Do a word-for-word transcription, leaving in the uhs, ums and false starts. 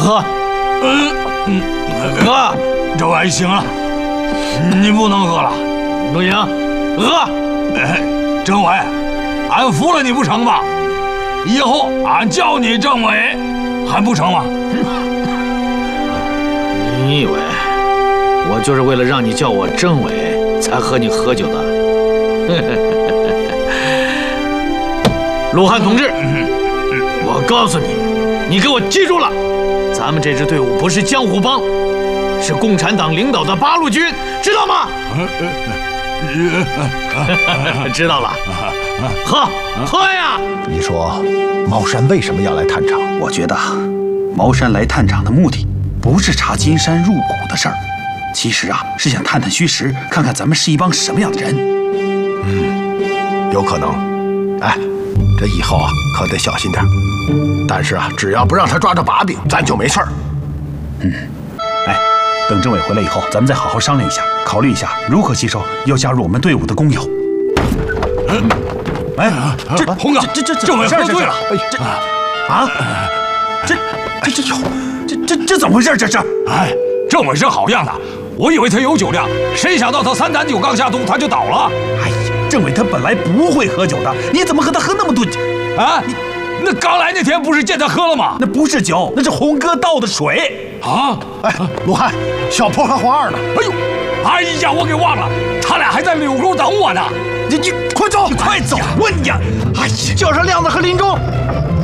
喝。嗯嗯，喝。 政委行了，你不能喝了， 不行，喝。 哎，政委，俺服了你不成吗？以后俺叫你政委，还不成吗？ 你以为我就是为了让你叫我政委才和你喝酒的？鲁汉同志，我告诉你，你给我记住了，咱们这支队伍不是江湖帮，是共产党领导的八路军，知道吗？知道了，喝喝呀！ 你说，茅山为什么要来探场？ 我觉得，茅山来探场的目的不是查金山入股的事儿，其实啊是想探探虚实，看看咱们是一帮什么样的人。 嗯，有可能。哎，这以后啊可得小心点。但是啊，只要不让他抓着把柄，咱就没事儿。 嗯，哎，等政委回来以后，咱们再好好商量一下，考虑一下如何吸收要加入我们队伍的工友。嗯，哎，这红哥， 这这这政委喝醉了。 哎，这啊，这这这这这这怎么回事？这是？ 哎，政委是好样的，我以为他有酒量，谁想到他三坛酒刚下肚他就倒了。 哎呀，政委他本来不会喝酒的，你怎么和他喝那么多酒？ 啊，你那刚来那天不是见他喝了吗？ 那不是酒，那是红哥倒的水啊！ 哎，鲁汉，小坡和黄二呢？ 哎呦，哎呀，我给忘了，他俩还在柳沟等我呢。 你你快走，你快走啊你！哎呀， 叫上亮子和林忠。